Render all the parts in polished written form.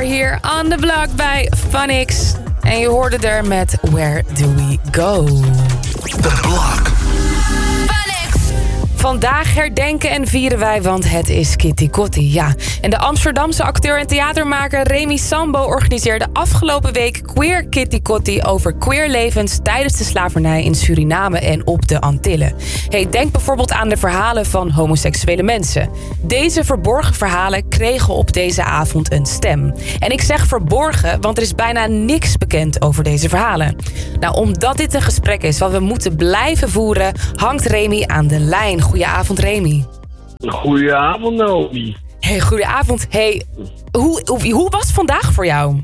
hier on the block bij Phonics. En je hoorde er met Where Do We Go. The Block. Vandaag herdenken en vieren wij, want het is Kitty Kotti. Ja. En de Amsterdamse acteur en theatermaker Remy Sambo organiseerde afgelopen week Queer Kitty Kotti over queerlevens tijdens de slavernij in Suriname en op de Antillen. Denk bijvoorbeeld aan de verhalen van homoseksuele mensen. Deze verborgen verhalen kregen op deze avond een stem. En ik zeg verborgen, want er is bijna niks bekend over deze verhalen. Nou, omdat dit een gesprek is wat we moeten blijven voeren, hangt Remy aan de lijn. Goedenavond, Remy. Goedenavond, Naomi. Goedenavond. Hoe was het vandaag voor jou?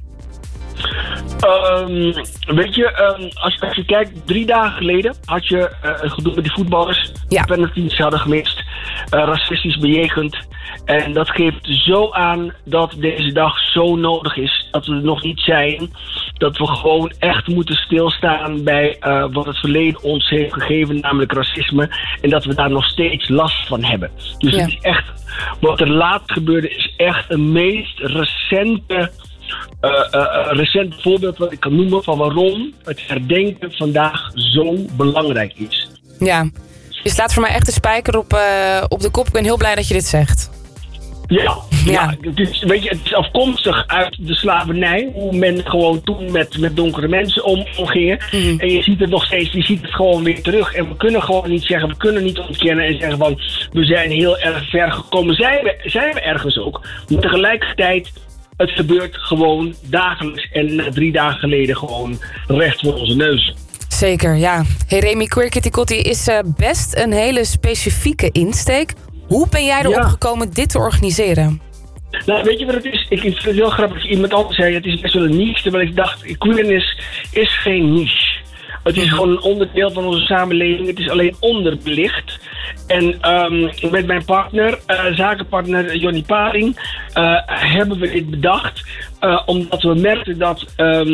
Als je kijkt, 3 dagen geleden had je een gedoe met die voetballers. Ja. Die penalties hadden gemist. Racistisch bejegend. En dat geeft zo aan dat deze dag zo nodig is. Dat we er nog niet zijn. Dat we gewoon echt moeten stilstaan bij wat het verleden ons heeft gegeven. Namelijk racisme. En dat we daar nog steeds last van hebben. Dus Het is echt, wat er laatst gebeurde is echt een meest recent voorbeeld wat ik kan noemen van waarom het herdenken vandaag zo belangrijk is. Ja, je slaat voor mij echt de spijker op de kop. Ik ben heel blij dat je dit zegt. Ja. Het is afkomstig uit de slavernij. Hoe men gewoon toen met donkere mensen omgingen. Mm-hmm. En je ziet het nog steeds, je ziet het gewoon weer terug. En we kunnen gewoon niet zeggen, we kunnen niet ontkennen en zeggen van we zijn heel erg ver gekomen. Zijn we ergens ook. Maar tegelijkertijd, het gebeurt gewoon dagelijks en 3 dagen geleden gewoon recht voor onze neus. Zeker, ja. Remy, Queer Kitty Kotti is best een hele specifieke insteek. Hoe ben jij erop gekomen dit te organiseren? Nou, weet je wat het is? Ik vind het heel grappig dat iemand anders zei, het is best wel een niche. Terwijl ik dacht, queerness is geen niche. Het is gewoon een onderdeel van onze samenleving. Het is alleen onderbelicht. En met mijn partner, zakenpartner Johnny Paring, hebben we dit bedacht. Omdat we merkten dat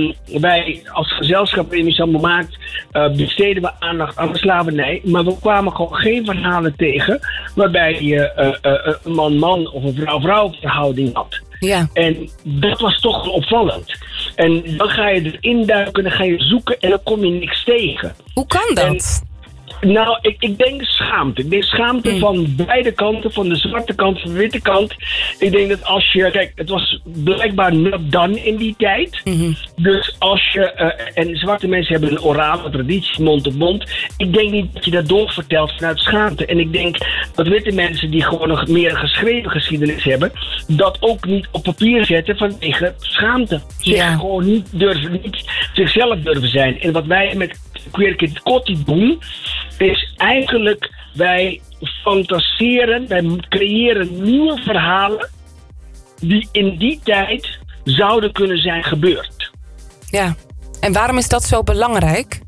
wij als gezelschap Remy Sambo maakt, besteden we aandacht aan de slavernij. Maar we kwamen gewoon geen verhalen tegen waarbij je een man-man of een vrouw-vrouw verhouding had. Ja. En dat was toch wel opvallend. En dan ga je erin duiken, dan ga je zoeken en dan kom je niks tegen. Hoe kan dat? Nou, ik denk schaamte. Ik denk schaamte van beide kanten, van de zwarte kant, van de witte kant. Ik denk dat als je... Kijk, het was blijkbaar not done in die tijd. Mm-hmm. Dus als je... en zwarte mensen hebben een orale traditie, mond op mond. Ik denk niet dat je dat doorvertelt vanuit schaamte. En ik denk dat witte mensen die gewoon nog meer een geschreven geschiedenis hebben, dat ook niet op papier zetten vanwege schaamte. Gewoon niet zichzelf durven zijn. En wat wij met Queer Kitty Kotti doen, is eigenlijk wij fantaseren, wij creëren nieuwe verhalen die in die tijd zouden kunnen zijn gebeurd. Ja, en waarom is dat zo belangrijk?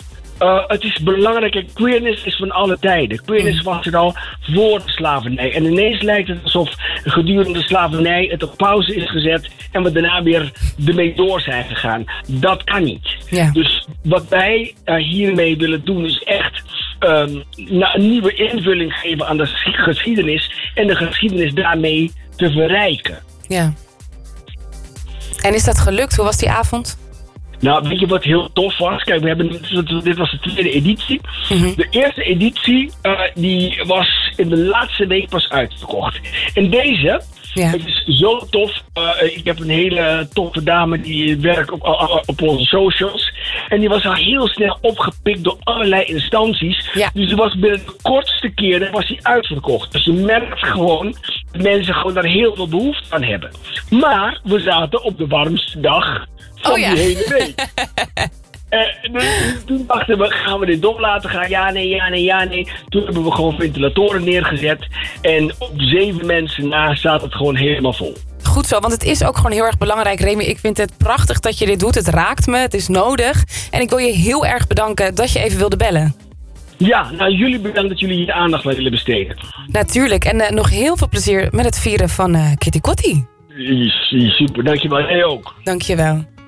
Het is belangrijk, queerness is van alle tijden. Queerness was er al voor de slavernij. En ineens lijkt het alsof gedurende de slavernij het op pauze is gezet en we daarna weer ermee door zijn gegaan. Dat kan niet. Ja. Dus wat wij hiermee willen doen is echt een nieuwe invulling geven aan de geschiedenis en de geschiedenis daarmee te verrijken. Ja. En is dat gelukt? Hoe was die avond? Nou, weet je wat heel tof was? Kijk, dit was de 2e editie. Mm-hmm. De eerste editie, die was in de laatste week pas uitverkocht. En deze, het is zo tof. Ik heb een hele toffe dame die werkt op onze socials. En die was al heel snel opgepikt door allerlei instanties. Ja. Dus er was binnen de kortste keren was die uitverkocht. Dus je merkt gewoon dat mensen gewoon daar heel veel behoefte aan hebben. Maar we zaten op de warmste dag van die hele week. Toen dachten we, gaan we dit door laten gaan? Ja, nee. Toen hebben we gewoon ventilatoren neergezet. En op 7 mensen na staat het gewoon helemaal vol. Goed zo, want het is ook gewoon heel erg belangrijk, Remy. Ik vind het prachtig dat je dit doet. Het raakt me, het is nodig. En ik wil je heel erg bedanken dat je even wilde bellen. Ja, nou jullie bedankt dat jullie hier aandacht aan willen besteden. Natuurlijk, en nog heel veel plezier met het vieren van Kitty Kotti. Super, dankjewel. Jij ook. Dankjewel.